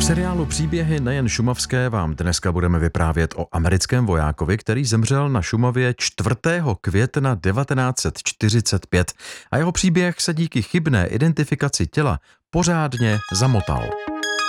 seriálu Příběhy nejen šumavské vám dneska budeme vyprávět o americkém vojákovi, který zemřel na Šumavě 4. května 1945 a jeho příběh se díky chybné identifikaci těla pořádně zamotal.